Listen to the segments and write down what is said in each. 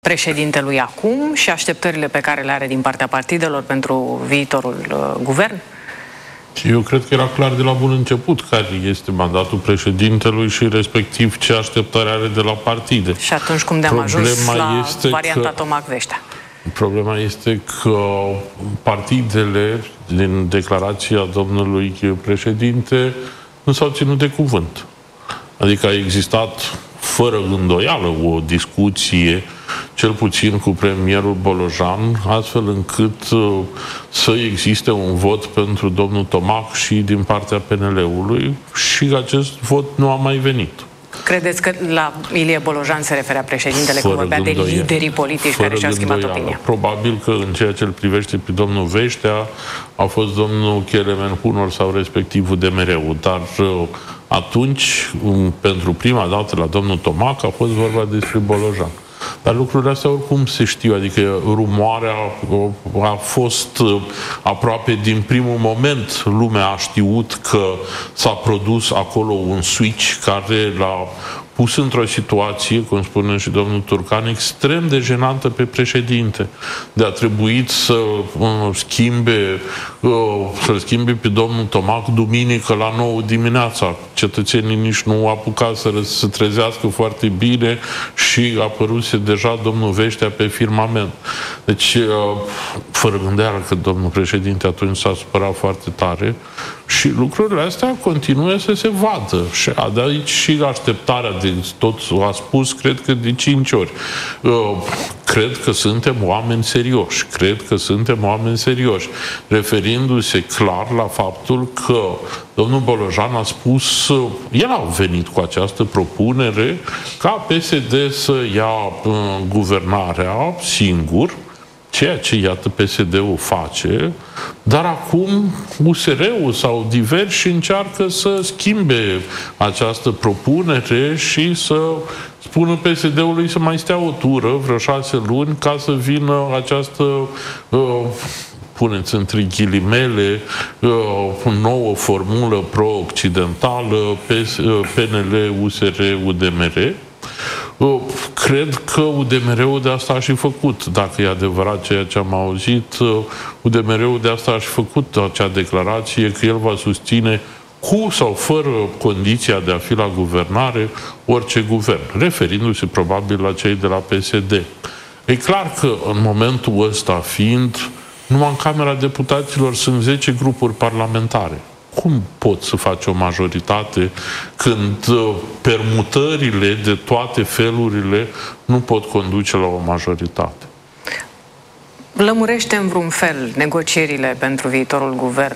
președintelui acum și așteptările pe care le are din partea partidelor pentru viitorul guvern? Eu cred că era clar de la bun început care este mandatul președintelui și respectiv ce așteptări are de la partide. Și atunci cum de-am ajuns la varianta Tomac Veștea? Problema este că partidele, din declarația domnului președinte, nu s-au ținut de cuvânt. Adică a existat fără îndoială o discuție, cel puțin cu premierul Bolojan, astfel încât să existe un vot pentru domnul Tomac și din partea PNL-ului și acest vot nu a mai venit. Credeți că la Ilie Bolojan se referea președintele când vorbea de liderii politici care și-au schimbat opinia? Probabil că în ceea ce îl privește pe domnul Veștea a fost domnul Kelemen Hunor sau respectivul UDMR-ul, dar atunci, pentru prima dată la domnul Tomac, a fost vorba despre Bolojan. Dar lucrurile astea oricum se știu, adică rumoarea a fost aproape din primul moment, lumea a știut că s-a produs acolo un switch care l-a pus într-o situație, cum spune și domnul Turcan, extrem de jenantă pe președinte. De a trebuit să-l schimbe pe domnul Tomac duminică la 9 dimineața. Cetățenii nici nu apucat să se trezească foarte bine și a apăruse deja domnul Veștea pe firmament. Deci, fără gândeală că domnul președinte atunci s-a supărat foarte tare și lucrurile astea continuă să se vadă. Și de aici și așteptarea de tot a spus, cred că de 5 ori. Cred că suntem oameni serioși. Cred că suntem oameni serioși. Referindu-se clar la faptul că domnul Bolojan a spus, el a venit cu această propunere ca PSD să ia guvernarea singur, ceea ce, iată, PSD-ul face, dar acum USR-ul sau diversi încearcă să schimbe această propunere și să spună PSD-ului să mai stea o tură, vreo 6 luni, ca să vină această, puneți între ghilimele, nouă formulă pro-occidentală, PNL, USR, UDMR. Cred că UDMR-ul de asta a și făcut, dacă e adevărat ceea ce am auzit, UDMR-ul de asta a și făcut acea declarație că el va susține cu sau fără condiția de a fi la guvernare orice guvern, referindu-se probabil la cei de la PSD. E clar că în momentul ăsta fiind, numai în Camera Deputaților sunt 10 grupuri parlamentare. Cum poți să faci o majoritate când permutările de toate felurile nu pot conduce la o majoritate? Lămurește în vreun fel negocierile pentru viitorul guvern?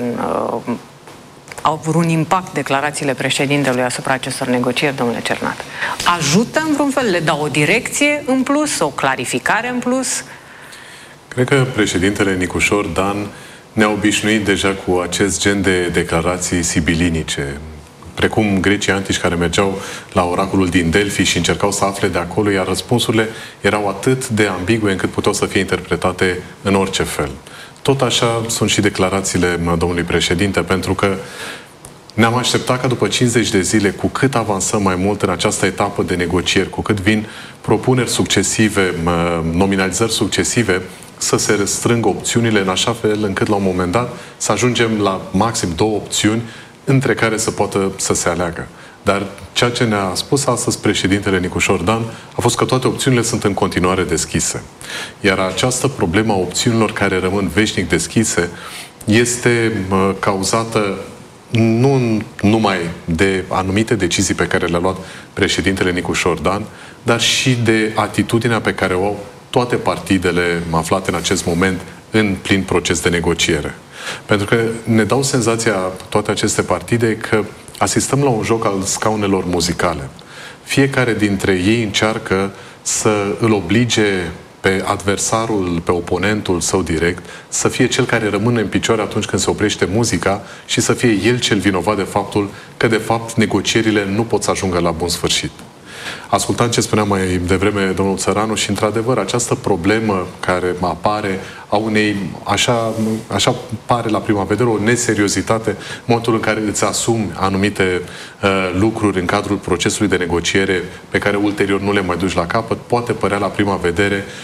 Au vreun impact declarațiile președintelui asupra acestor negocieri, domnule Cernat? Ajută în vreun fel? Le dau o direcție în plus? O clarificare în plus? Cred că președintele Nicușor Dan ne-a obișnuit deja cu acest gen de declarații sibilinice, precum grecii antici care mergeau la oracolul din Delphi și încercau să afle de acolo, iar răspunsurile erau atât de ambigue încât puteau să fie interpretate în orice fel. Tot așa sunt și declarațiile domnului președinte, pentru că ne-am așteptat ca după 50 de zile, cu cât avansăm mai mult în această etapă de negocieri, cu cât vin propuneri succesive, nominalizări succesive, să se restrângă opțiunile în așa fel încât la un moment dat să ajungem la maxim 2 opțiuni între care să poată să se aleagă. Dar ceea ce ne-a spus astăzi președintele Nicușor Dan a fost că toate opțiunile sunt în continuare deschise. Iar această problemă a opțiunilor care rămân veșnic deschise este cauzată nu numai de anumite decizii pe care le-a luat președintele Nicușor Dan, dar și de atitudinea pe care o au toate partidele aflate în acest moment în plin proces de negociere. Pentru că ne dau senzația toate aceste partide că asistăm la un joc al scaunelor muzicale. Fiecare dintre ei încearcă să îl oblige pe adversarul, pe oponentul său direct, să fie cel care rămâne în picioare atunci când se oprește muzica și să fie el cel vinovat de faptul că, de fapt, negocierile nu pot să ajungă la bun sfârșit. Ascultam ce spunea mai devreme domnul Țăranu și, într-adevăr, această problemă care apare a unei, așa pare la prima vedere, o neseriozitate în momentul în care îți asumi anumite lucruri în cadrul procesului de negociere pe care ulterior nu le mai duci la capăt, poate părea la prima vedere